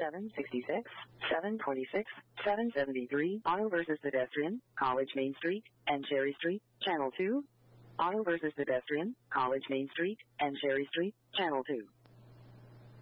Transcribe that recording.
766, 726, 773, Auto versus Pedestrian, College Main Street, and Cherry Street, Channel 2. Auto versus Pedestrian, College Main Street, and Cherry Street, Channel 2.